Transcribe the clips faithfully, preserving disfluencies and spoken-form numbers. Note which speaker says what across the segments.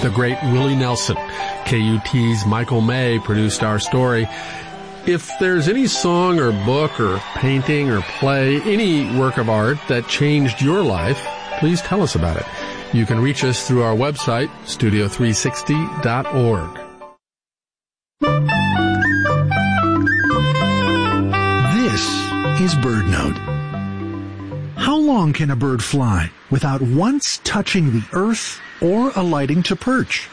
Speaker 1: the great Willie Nelson. K U T's Michael May produced our story. If there's any song or book or painting or play, any work of art that changed your life, please tell us about it. You can reach us through our website, studio three sixty dot org.
Speaker 2: This is BirdNote. How long can a bird fly without once touching the earth or alighting to perch?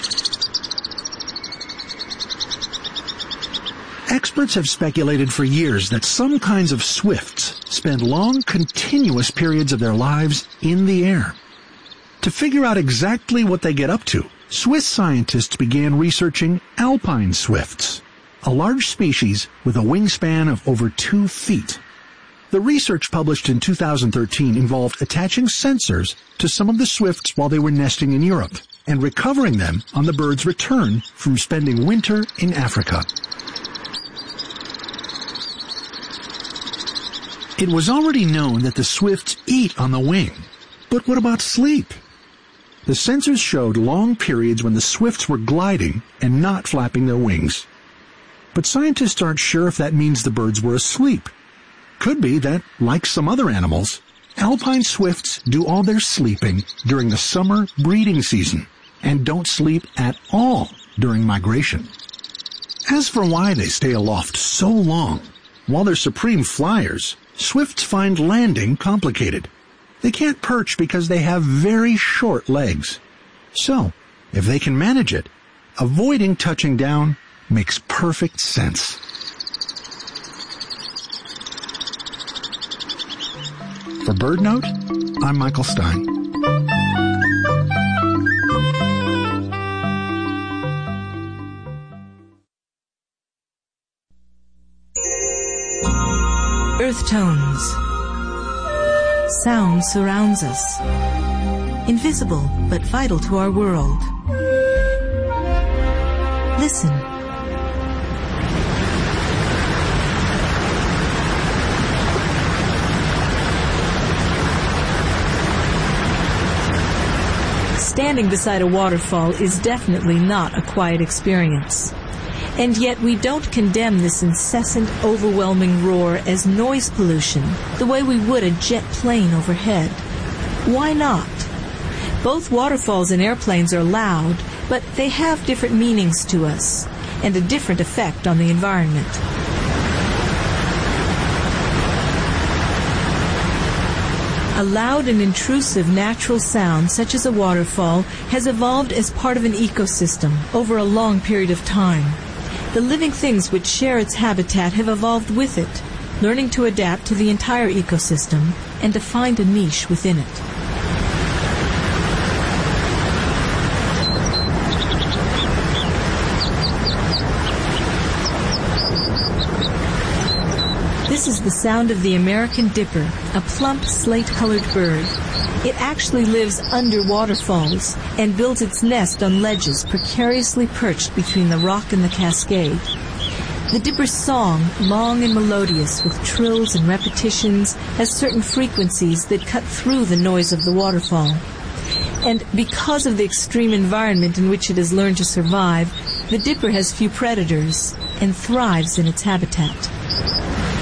Speaker 2: Experts have speculated for years that some kinds of swifts spend long, continuous periods of their lives in the air. To figure out exactly what they get up to, Swiss scientists began researching alpine swifts, a large species with a wingspan of over two feet. The research published in two thousand thirteen involved attaching sensors to some of the swifts while they were nesting in Europe and recovering them on the bird's return from spending winter in Africa. It was already known that the swifts eat on the wing, but what about sleep? The sensors showed long periods when the swifts were gliding and not flapping their wings. But scientists aren't sure if that means the birds were asleep. Could be that, like some other animals, alpine swifts do all their sleeping during the summer breeding season and don't sleep at all during migration. As for why they stay aloft so long, while they're supreme flyers, swifts find landing complicated. They can't perch because they have very short legs. So, if they can manage it, avoiding touching down makes perfect sense. For BirdNote, I'm Michael Stein.
Speaker 3: Earth tones. Sound surrounds us. Invisible but vital to our world. Listen. Standing beside a waterfall is definitely not a quiet experience. And yet we don't condemn this incessant, overwhelming roar as noise pollution the way we would a jet plane overhead. Why not? Both waterfalls and airplanes are loud, but they have different meanings to us and a different effect on the environment. A loud and intrusive natural sound, such as a waterfall, has evolved as part of an ecosystem over a long period of time. The living things which share its habitat have evolved with it, learning to adapt to the entire ecosystem and to find a niche within it. This is the sound of the American dipper, a plump slate-colored bird. It actually lives under waterfalls and builds its nest on ledges precariously perched between the rock and the cascade. The dipper's song, long and melodious with trills and repetitions, has certain frequencies that cut through the noise of the waterfall. And because of the extreme environment in which it has learned to survive, the dipper has few predators and thrives in its habitat.